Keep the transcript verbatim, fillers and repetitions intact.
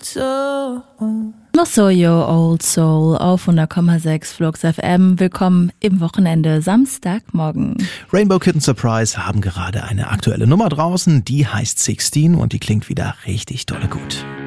soul. Mosoyo Old Soul auf hundert Komma sechs Flux F M. Willkommen im Wochenende, Samstagmorgen. Rainbow Kitten Surprise haben gerade eine aktuelle Nummer draußen, die heißt sechzehn und die klingt wieder richtig dolle gut.